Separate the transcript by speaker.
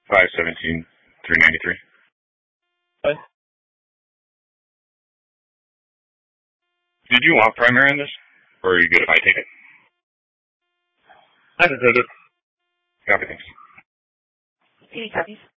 Speaker 1: 517-393.
Speaker 2: What?
Speaker 1: Did you want primary on this? Or are you good if I take it?
Speaker 2: I can take it.
Speaker 1: Copy, thanks.
Speaker 3: Any copies?